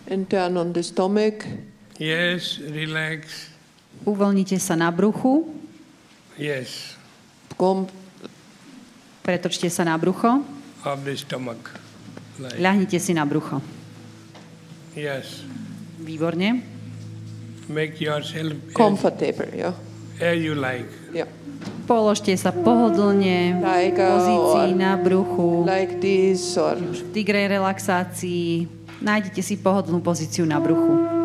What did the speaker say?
And turn on the stomach. Yes, relax. Uvoľnite sa na bruchu. Yes. Pretočte sa na brucho. Of the stomach. Like. Ľahnite si na brucho. Yes. Výborne. Make yourself comfortable, yeah. As you like. Yeah. Položte sa pohodlne v pozícii na bruchu. Like this or v tigrej relaxácii. Nájdete si pohodlnú pozíciu na bruchu.